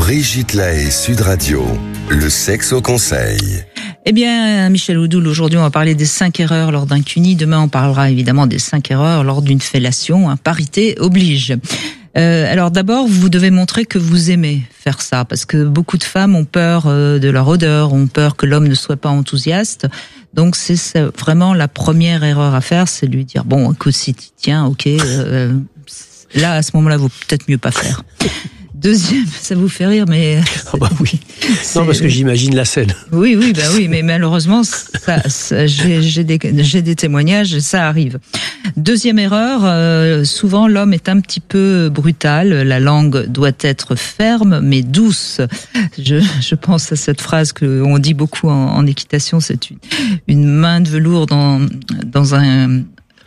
Brigitte Lahaie, Sud Radio, le sexe au conseil. Eh bien, Michel Oudoul, aujourd'hui, on va parler des 5 erreurs lors d'un cuni. Demain, on parlera évidemment des 5 erreurs lors d'une fellation. Parité oblige. Alors d'abord, vous devez montrer que vous aimez faire ça, parce que beaucoup de femmes ont peur de leur odeur, ont peur que l'homme ne soit pas enthousiaste. Donc c'est vraiment la première erreur à faire, c'est de lui dire bon, écoute, si tu tiens, ok, là à ce moment-là, vaut peut-être mieux pas faire. Deuxième, ça vous fait rire, mais... Ah bah oui. Non, parce que j'imagine la scène. Oui, mais malheureusement, j'ai des témoignages et ça arrive. Deuxième erreur, souvent l'homme est un petit peu brutal, la langue doit être ferme mais douce. Je pense à cette phrase qu'on dit beaucoup en équitation, c'est une main de velours dans un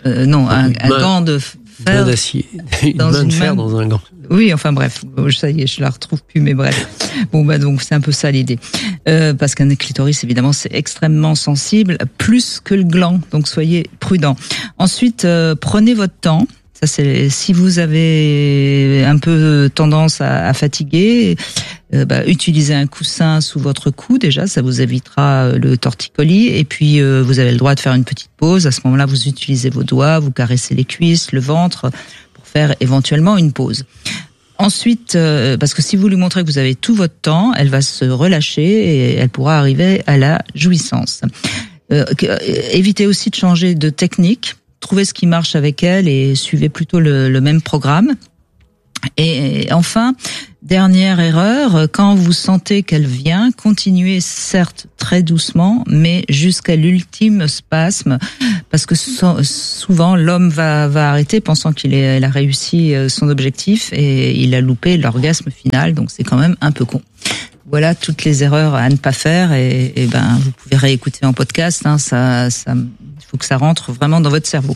gant de fer. Main d'acier, une main de fer dans un gant. Oui, enfin bref, ça y est, je la retrouve plus, mais bref. Bon, donc c'est un peu ça l'idée. Parce qu'un clitoris, évidemment, c'est extrêmement sensible, plus que le gland, donc soyez prudents. Ensuite, prenez votre temps. Ça, c'est si vous avez un peu tendance à fatiguer, utilisez un coussin sous votre cou, déjà, ça vous évitera le torticolis. Et puis, vous avez le droit de faire une petite pause. À ce moment-là, vous utilisez vos doigts, vous caressez les cuisses, le ventre, pour faire éventuellement une pause. Ensuite, parce que si vous lui montrez que vous avez tout votre temps, elle va se relâcher et elle pourra arriver à la jouissance. Évitez aussi de changer de technique. Trouvez ce qui marche avec elle et suivez plutôt le même programme. Et enfin, dernière erreur, quand vous sentez qu'elle vient, continuez certes très doucement, mais jusqu'à l'ultime spasme, parce que souvent l'homme va arrêter pensant qu'il a réussi son objectif et il a loupé l'orgasme final, donc c'est quand même un peu con. Voilà toutes les erreurs à ne pas faire et vous pouvez réécouter en podcast, il faut que ça rentre vraiment dans votre cerveau.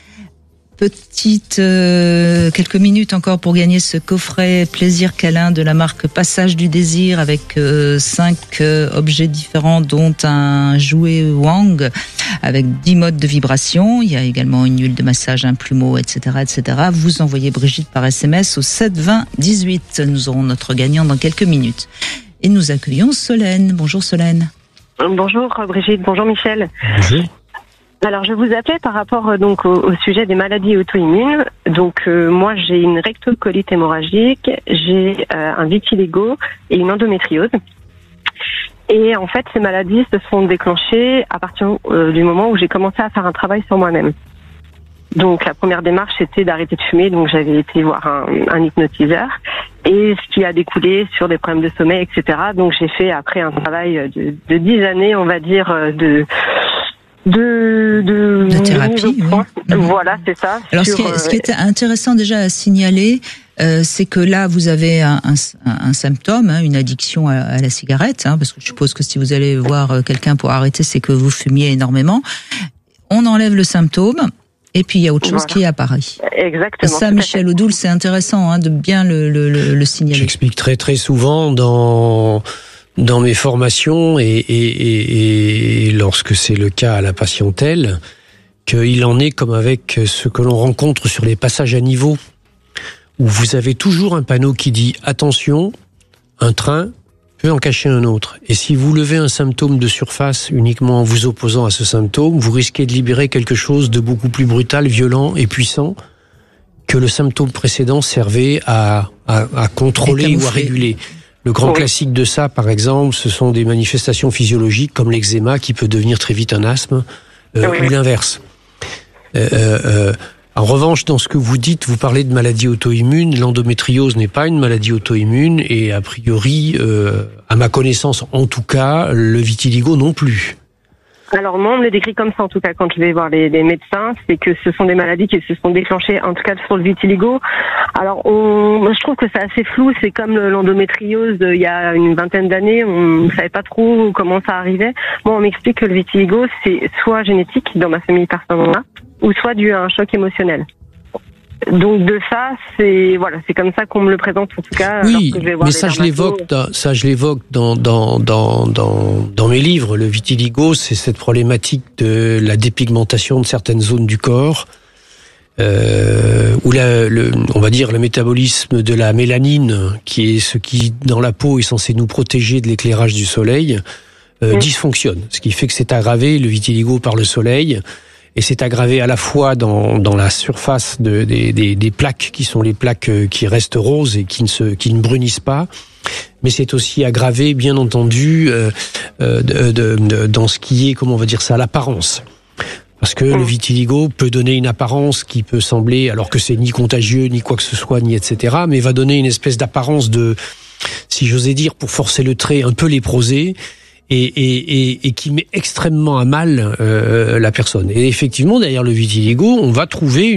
Quelques minutes encore pour gagner ce coffret plaisir câlin de la marque Passage du Désir avec 5 objets différents dont un jouet Wang avec 10 modes de vibration. Il y a également une huile de massage, un plumeau, etc., etc. Vous envoyez Brigitte par SMS au 7 20 18. Nous aurons notre gagnant dans quelques minutes. Et nous accueillons Solène. Bonjour Solène. Bonjour Brigitte, bonjour Michel. Bonjour. Alors je vous appelais par rapport donc au sujet des maladies auto-immunes. Donc moi j'ai une rectocolite hémorragique, j'ai un vitiligo et une endométriose. Et en fait ces maladies se sont déclenchées à partir du moment où j'ai commencé à faire un travail sur moi-même. Donc la première démarche c'était d'arrêter de fumer, donc j'avais été voir un hypnotiseur et ce qui a découlé sur des problèmes de sommeil, etc. Donc j'ai fait après un travail de 10 années, on va dire, de thérapie, oui. Voilà, c'est ça. Alors, ce qui est intéressant déjà à signaler, c'est que là, vous avez un symptôme, une addiction à la cigarette, parce que je suppose que si vous allez voir quelqu'un pour arrêter, c'est que vous fumiez énormément. On enlève le symptôme. Et puis il y a autre chose qui apparaît. Exactement. Ça, Michel Oudoul, c'est intéressant de bien le signaler. J'explique très très souvent dans mes formations et lorsque c'est le cas à la patientèle, qu'il en est comme avec ce que l'on rencontre sur les passages à niveau, où vous avez toujours un panneau qui dit « Attention, un train peut en cacher un autre ». Et si vous levez un symptôme de surface uniquement en vous opposant à ce symptôme, vous risquez de libérer quelque chose de beaucoup plus brutal, violent et puissant que le symptôme précédent servait à contrôler ou à réguler. Le grand classique de ça, par exemple, ce sont des manifestations physiologiques comme l'eczéma qui peut devenir très vite un asthme ou l'inverse. En revanche, dans ce que vous dites, vous parlez de maladies auto-immunes. L'endométriose n'est pas une maladie auto-immune et a priori, à ma connaissance en tout cas, le vitiligo non plus. Alors moi, on me le décrit comme ça, en tout cas, quand je vais voir les médecins, c'est que ce sont des maladies qui se sont déclenchées, en tout cas sur le vitiligo. Alors, moi, je trouve que c'est assez flou, c'est comme l'endométriose il y a une vingtaine d'années, on ne savait pas trop comment ça arrivait. Moi, on m'explique que le vitiligo, c'est soit génétique, dans ma famille personnellement, ou soit dû à un choc émotionnel. Donc de ça, c'est comme ça qu'on me le présente en tout cas. Oui, je vais voir mais ça je l'évoque dans mes livres. Le vitiligo, c'est cette problématique de la dépigmentation de certaines zones du corps où on va dire le métabolisme de la mélanine, qui est ce qui dans la peau est censé nous protéger de l'éclairage du soleil, dysfonctionne. Ce qui fait que c'est aggravé le vitiligo par le soleil, et c'est aggravé à la fois dans la surface des plaques qui sont les plaques qui restent roses et qui ne brunissent pas, mais c'est aussi aggravé bien entendu dans ce qui est, comment on va dire ça, l'apparence. Parce que le vitiligo peut donner une apparence qui peut sembler, alors que c'est ni contagieux, ni quoi que ce soit, ni etc., mais va donner une espèce d'apparence de, si j'osais dire, pour forcer le trait, un peu léprosé, et qui met extrêmement à mal la personne. Et effectivement, derrière le vitiligo, on va trouver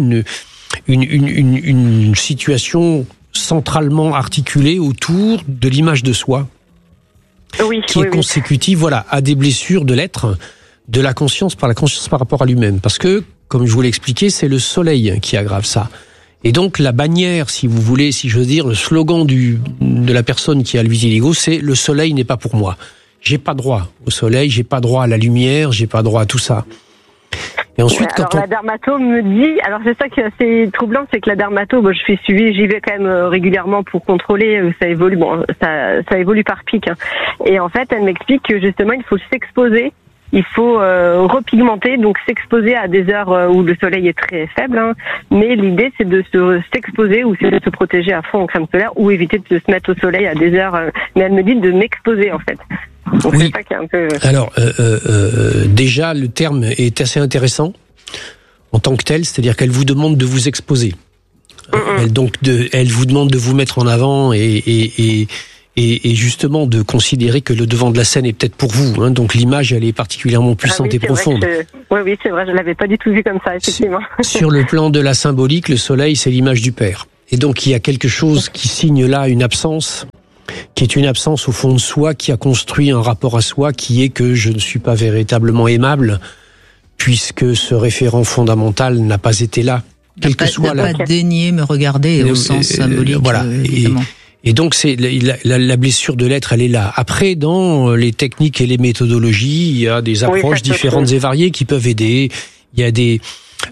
une situation centralement articulée autour de l'image de soi, qui est consécutive, voilà, à des blessures de l'être, de la conscience par rapport à lui-même. Parce que, comme je vous l'ai expliqué, c'est le soleil qui aggrave ça. Et donc, la bannière, si vous voulez, si je veux dire, le slogan de la personne qui a le vitiligo, c'est « le soleil n'est pas pour moi ». J'ai pas droit au soleil, j'ai pas droit à la lumière, j'ai pas droit à tout ça. Et ensuite, la dermato me dit, alors c'est ça qui est assez troublant, c'est que la dermato, je suis suivie, j'y vais quand même régulièrement pour contrôler, ça évolue, ça évolue par pic, hein. Et en fait, elle m'explique que justement, il faut s'exposer. Il faut repigmenter, donc s'exposer à des heures où le soleil est très faible, hein. Mais l'idée, c'est de s'exposer ou c'est de se protéger à fond en crème solaire ou éviter de se mettre au soleil à des heures. Mais elle me dit de m'exposer, en fait. Donc oui. C'est ça qui est un peu... Alors, déjà, le terme est assez intéressant en tant que tel, c'est-à-dire qu'elle vous demande de vous exposer. Elle vous demande de vous mettre en avant et justement de considérer que le devant de la scène est peut-être pour vous, hein, donc l'image elle est particulièrement puissante et profonde. Oui, c'est vrai, je l'avais pas du tout vu comme ça, effectivement. Sur le plan de la symbolique, le soleil c'est l'image du Père. Et donc il y a quelque chose qui signe là une absence, qui est une absence au fond de soi, qui a construit un rapport à soi qui est que je ne suis pas véritablement aimable, puisque ce référent fondamental n'a pas été là. Quel que soit n'a pas daigné me regarder au sens symbolique, voilà. Évidemment. Et donc c'est la blessure de l'être, elle est là. Après, dans les techniques et les méthodologies, il y a des approches différentes et variées qui peuvent aider. Il y a des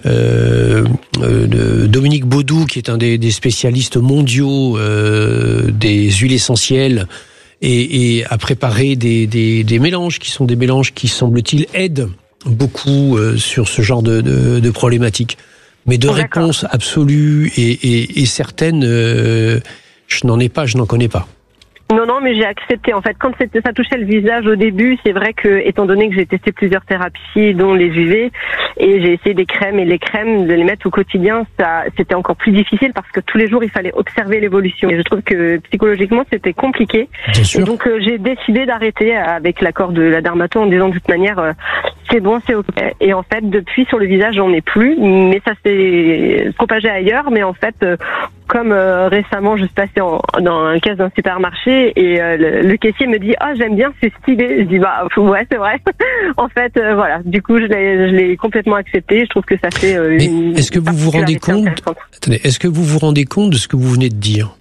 Dominique Baudou, qui est un des spécialistes mondiaux des huiles essentielles, et a préparé des mélanges qui sont des mélanges qui, semble-t-il, aident beaucoup sur ce genre de problématiques. Mais de réponses absolues et certaines... je n'en connais pas. Non, mais j'ai accepté. En fait, quand ça touchait le visage au début, c'est vrai que, étant donné que j'ai testé plusieurs thérapies, dont les UV, et j'ai essayé des crèmes, et les crèmes, de les mettre au quotidien, c'était encore plus difficile parce que tous les jours, il fallait observer l'évolution. Et je trouve que psychologiquement, c'était compliqué. Bien sûr. Et donc, j'ai décidé d'arrêter avec l'accord de la dermato en disant de toute manière, c'est bon, c'est ok. Et en fait, depuis, sur le visage, j'en ai plus, mais ça s'est propagé ailleurs. Mais en fait, comme récemment, je suis passée dans un caisse d'un supermarché, et le caissier me dit j'aime bien, c'est stylé. Je dis ouais, c'est vrai. En fait voilà, du coup je l'ai complètement accepté. Je trouve que ça fait est-ce que vous vous rendez compte est-ce que vous vous rendez compte de ce que vous venez de dire?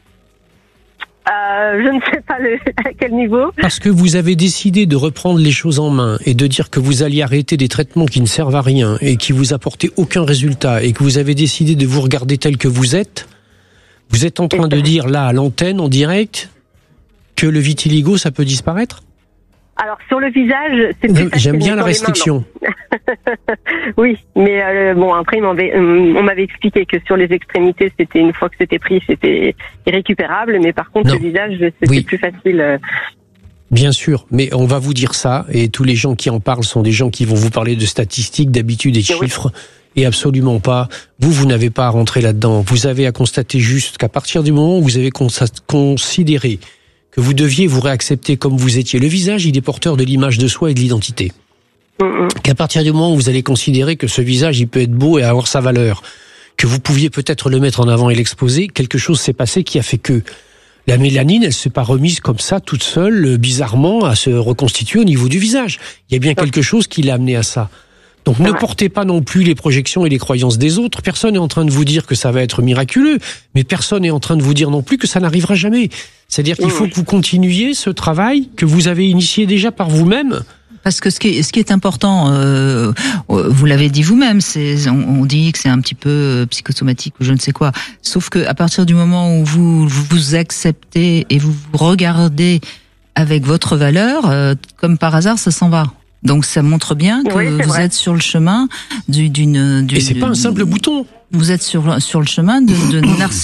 Je ne sais pas à quel niveau. Parce que vous avez décidé de reprendre les choses en main et de dire que vous alliez arrêter des traitements qui ne servent à rien et qui vous apportaient aucun résultat, et que vous avez décidé de vous regarder tel que vous êtes. Vous êtes en train de dire là à l'antenne en direct que le vitiligo, ça peut disparaître? Alors, sur le visage, c'est plus facile. J'aime bien la restriction. Oui, mais après, on m'avait expliqué que sur les extrémités, c'était une fois que c'était pris, c'était irrécupérable, mais par contre, le visage, c'était plus facile. Bien sûr, mais on va vous dire ça, et tous les gens qui en parlent sont des gens qui vont vous parler de statistiques, d'habitudes et de chiffres, et absolument pas. Vous n'avez pas à rentrer là-dedans. Vous avez à constater juste qu'à partir du moment où vous avez considéré que vous deviez vous réaccepter comme vous étiez. Le visage, il est porteur de l'image de soi et de l'identité. Qu'à partir du moment où vous allez considérer que ce visage, il peut être beau et avoir sa valeur, que vous pouviez peut-être le mettre en avant et l'exposer, quelque chose s'est passé qui a fait que la mélanine, elle s'est pas remise comme ça, toute seule, bizarrement, à se reconstituer au niveau du visage. Il y a bien quelque chose qui l'a amené à ça. Donc ne portez pas non plus les projections et les croyances des autres. Personne n'est en train de vous dire que ça va être miraculeux, mais personne n'est en train de vous dire non plus que ça n'arrivera jamais. C'est-à-dire qu'il faut que vous continuiez ce travail que vous avez initié déjà par vous-même. Parce que ce qui est important, vous l'avez dit vous-même, on dit que c'est un petit peu psychosomatique ou je ne sais quoi. Sauf que à partir du moment où vous acceptez et vous vous regardez avec votre valeur, comme par hasard, ça s'en va. Donc ça montre bien que vous êtes sur le chemin d'une. Et c'est pas un simple bouton. Vous êtes sur le chemin de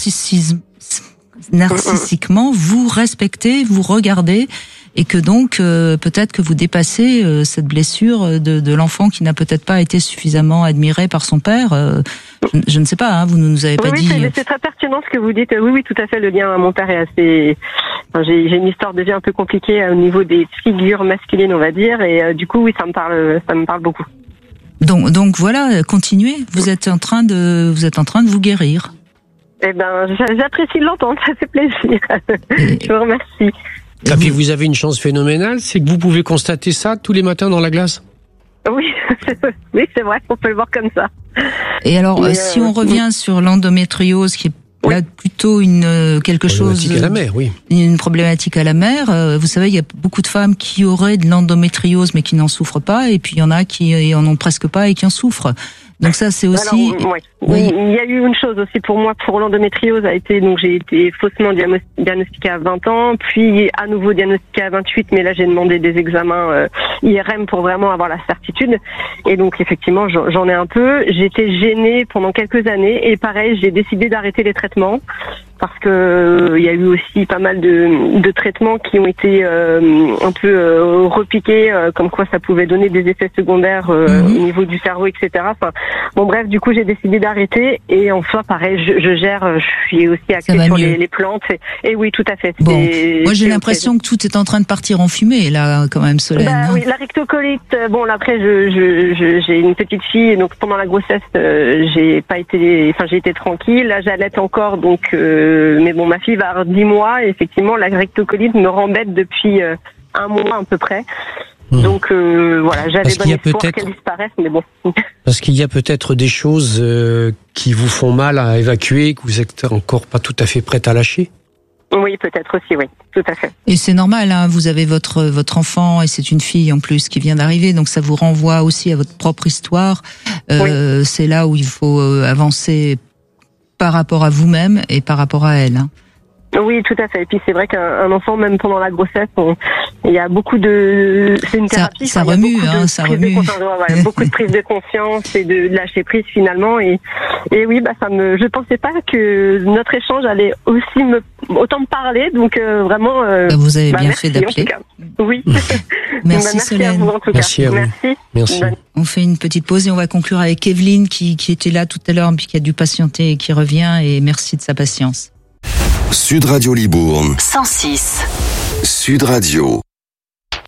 narcissiquement, vous respectez, vous regardez. Et que donc peut-être que vous dépassez cette blessure de l'enfant qui n'a peut-être pas été suffisamment admiré par son père. Je ne sais pas, hein, vous ne nous avez pas dit. Oui, c'est très pertinent ce que vous dites. Oui, tout à fait. Le lien à mon père est assez. Enfin, j'ai une histoire de vie un peu compliquée au niveau des figures masculines, on va dire, et du coup, oui, ça me parle beaucoup. Donc voilà, continuez. Vous êtes en train de vous guérir. Eh ben, j'apprécie de l'entendre. Ça fait plaisir. Je vous remercie. Et puis vous avez une chance phénoménale, c'est que vous pouvez constater ça tous les matins dans la glace. Oui, c'est vrai, on peut le voir comme ça. Et alors, si on revient sur l'endométriose, qui est là plutôt quelque chose, à la mère, oui. Une problématique à la mère. Vous savez, il y a beaucoup de femmes qui auraient de l'endométriose mais qui n'en souffrent pas, et puis il y en a qui en ont presque pas et qui en souffrent. Donc ça, c'est aussi. Alors, oui. Il y a eu une chose aussi pour moi, pour l'endométriose, j'ai été faussement diagnostiquée à 20 ans, puis à nouveau diagnostiquée à 28, mais là j'ai demandé des examens IRM pour vraiment avoir la certitude. Et donc effectivement, j'en ai un peu. J'étais gênée pendant quelques années, et pareil, j'ai décidé d'arrêter les traitements parce que il y a eu aussi pas mal de traitements qui ont été un peu repiqués, comme quoi ça pouvait donner des effets secondaires au niveau du cerveau, etc. Enfin, bon bref, du coup j'ai décidé d'arrêter, et en soi pareil, je gère, je suis aussi axée sur les plantes, et oui, tout à fait. Bon, moi j'ai l'impression que tout est en train de partir en fumée là, quand même, Solène. Oui, la rectocolite. Bon, après j'ai une petite fille, et donc pendant la grossesse j'ai été tranquille. Là j'allaite encore, donc mais bon, ma fille va avoir 10 mois, et effectivement la rectocolite me rembête depuis un mois à peu près. Donc voilà, j'avais bon espoir qu'elle disparaisse, mais bon. Parce qu'il y a peut-être des choses qui vous font mal à évacuer, que vous êtes encore pas tout à fait prête à lâcher. Oui, peut-être aussi, oui, tout à fait. Et c'est normal, hein, vous avez votre enfant, et c'est une fille en plus qui vient d'arriver, donc ça vous renvoie aussi à votre propre histoire. C'est là où il faut avancer par rapport à vous-même et par rapport à elle. Hein. Oui, tout à fait. Et puis c'est vrai qu'un enfant, même pendant la grossesse, il y a beaucoup de... C'est une thérapie. Ça remue, ça remue. Beaucoup de prise de conscience et de lâcher prise finalement. Et oui, je pensais pas que notre échange allait aussi autant me parler. Donc vraiment... vous avez bien fait d'appeler. Oui. Merci Solène. À vous en tout merci cas. À vous. Merci. On fait une petite pause et on va conclure avec Evelyne qui était là tout à l'heure puis qui a dû patienter et qui revient, et merci de sa patience. Sud Radio Libourne 106. Sud Radio.